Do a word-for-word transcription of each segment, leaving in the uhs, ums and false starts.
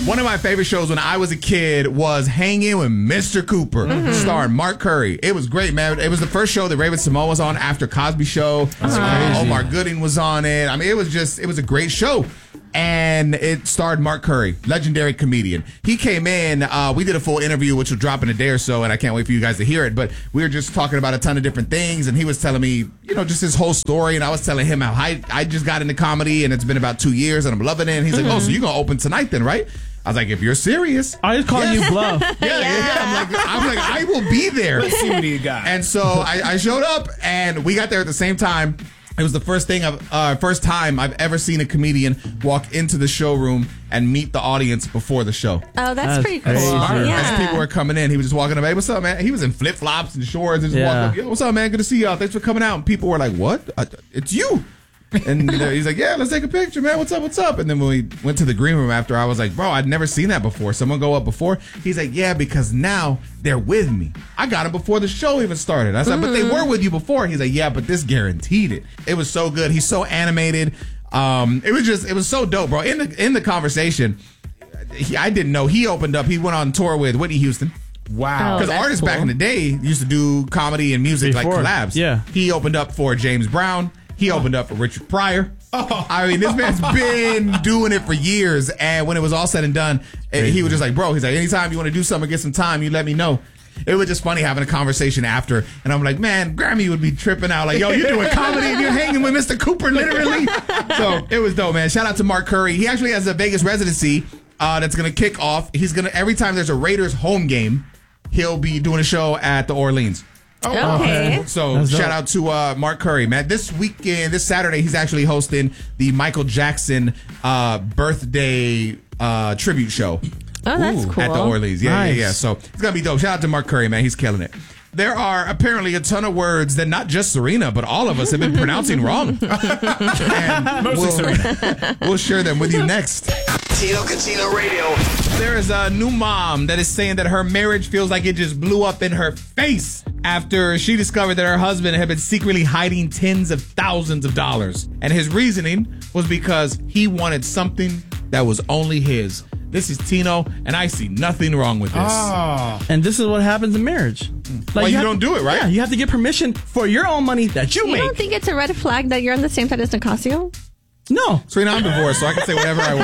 One of my favorite shows when I was a kid was Hanging with Mister Cooper, mm-hmm. starring Mark Curry. It was great, man. It was the first show that Raven Simone was on after Cosby Show. That's uh, crazy. Omar Gooding was on it. I mean, it was just, it was a great show. And it starred Mark Curry, legendary comedian. He came in, uh, we did a full interview, which will drop in a day or so, and I can't wait for you guys to hear it. But we were just talking about a ton of different things, and he was telling me, you know, just his whole story, and I was telling him how I, I just got into comedy, and it's been about two years, and I'm loving it. And he's mm-hmm. like, oh, so you're going to open tonight then, right? I was like, if you're serious. I was calling yes. you bluff. yeah, yeah, yeah. I'm like, I'm like, I will be there. Let's see what you got. And so I, I showed up, and we got there at the same time. It was the first thing I've, uh, first time I've ever seen a comedian walk into the showroom and meet the audience before the show. Oh, that's, that's pretty cool. Yeah. As people were coming in, he was just walking up, hey, what's up, man? He was in flip flops and shorts and just yeah. walking up, yo, what's up, man? Good to see y'all. Thanks for coming out. And people were like, what? Uh, it's you. And uh, he's like, yeah, let's take a picture, man. What's up? What's up? And then when we went to the green room after, I was like, bro, I'd never seen that before. Someone go up before. He's like, yeah, because now they're with me. I got it before the show even started. I said, mm-hmm. but they were with you before. He's like, yeah, but this guaranteed it. It was so good. He's so animated. Um, it was just, it was so dope, bro. In the in the conversation, he, I didn't know he opened up. He went on tour with Whitney Houston. Wow. Because oh, artists cool. back in the day used to do comedy and music before, like collabs. Yeah. He opened up for James Brown. He opened up for Richard Pryor. Oh. I mean, this man's been doing it for years. And when it was all said and done, Crazy. he was just like, bro, he's like, anytime you want to do something, get some time, you let me know. It was just funny having a conversation after. And I'm like, man, Grammy would be tripping out. Like, yo, you're doing comedy and you're hanging with Mister Cooper, literally. So it was dope, man. Shout out to Mark Curry. He actually has a Vegas residency uh, that's going to kick off. He's going to, every time there's a Raiders home game, he'll be doing a show at the Orleans. Oh, okay. So That's shout dope. out to uh, Mark Curry, man. This weekend, this Saturday, he's actually hosting the Michael Jackson uh, birthday uh, tribute show. Oh, that's Ooh, cool. At the Orleans. Yeah, Nice. yeah, yeah. So it's going to be dope. Shout out to Mark Curry, man. He's killing it. There are apparently a ton of words that not just Serena, but all of us have been pronouncing wrong. And Mostly we'll, Serena. We'll share them with you next. Tino Cucino Radio. There is a new mom that is saying that her marriage feels like it just blew up in her face after she discovered that her husband had been secretly hiding tens of thousands of dollars. And his reasoning was because he wanted something that was only his. This is Tino, and I see nothing wrong with this. Oh. And this is what happens in marriage. Like Well, you, have- don't do it, right? Yeah, you have to get permission for your own money that you, You make. don't think it's a red flag that you're on the same side as Nicasio? No. Serena, I'm divorced, so I can say whatever I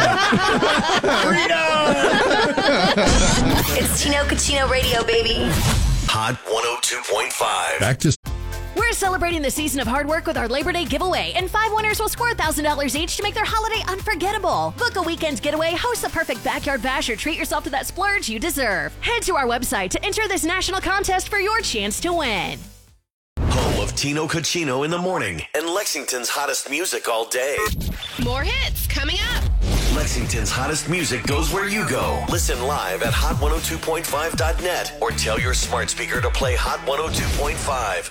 want. It's Tino Cucino Radio, baby. Hot one oh two point five. Back to... We're celebrating the season of hard work with our Labor Day giveaway, and five winners will score one thousand dollars each to make their holiday unforgettable. Book a weekend getaway, host the perfect backyard bash, or treat yourself to that splurge you deserve. Head to our website to enter this national contest for your chance to win. Home of Tino Cucino in the morning and Lexington's hottest music all day. More hits coming up. Lexington's hottest music goes where you go. Listen live at hot one oh two point five dot net or tell your smart speaker to play Hot one oh two point five.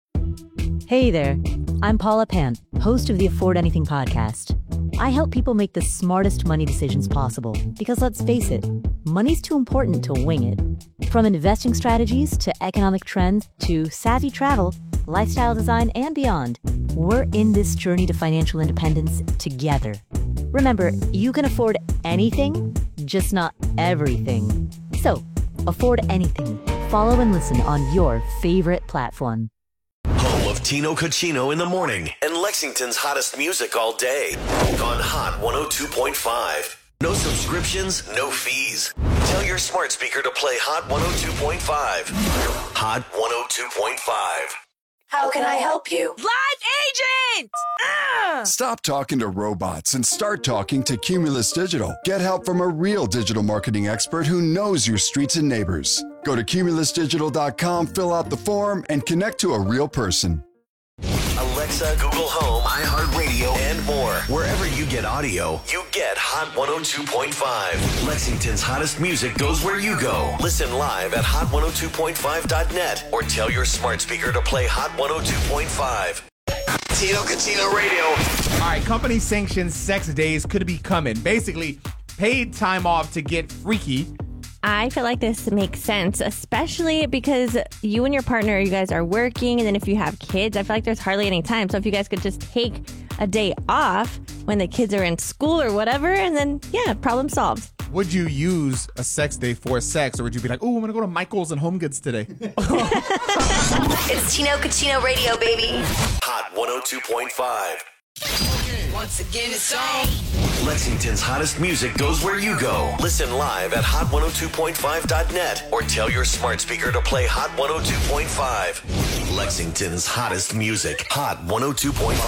Hey there, I'm Paula Pant, host of the Afford Anything podcast. I help people make the smartest money decisions possible because, let's face it, money's too important to wing it. From investing strategies to economic trends to savvy travel, lifestyle design, and beyond, we're in this journey to financial independence together. Remember, you can afford anything, just not everything. So, afford anything. Follow and listen on your favorite platform. Home of Tino Cucino in the morning and Lexington's hottest music all day on Hot one oh two point five. No subscriptions, no fees. Tell your smart speaker to play Hot one oh two point five. Hot one oh two point five. How can I help you? Live agent! Ah! Stop talking to robots and start talking to Cumulus Digital. Get help from a real digital marketing expert who knows your streets and neighbors. Go to cumulus digital dot com, fill out the form, and connect to a real person. Alexa, Google Home, iHeartRadio, and more. Wherever you get audio, you get Hot one oh two point five. Lexington's hottest music goes where you go. Listen live at hot one oh two point five dot net or tell your smart speaker to play Hot one oh two point five. Tino Cucino Radio. All right, company sanctioned sex days could be coming. Basically, paid time off to get freaky. I feel like this makes sense, especially because you and your partner, you guys are working, and then if you have kids, I feel like there's hardly any time. So if you guys could just take a day off when the kids are in school or whatever, and then, yeah, problem solved. would you use a sex day for sex, or would you be like, oh, I'm going to go to Michael's and Home Goods today? It's Chino Cucino Radio, baby. Hot one oh two point five. Once again, it's on. Lexington's hottest music goes where you go. Listen live at hot one oh two point five dot net or tell your smart speaker to play Hot one oh two point five. Lexington's hottest music. Hot one oh two point five.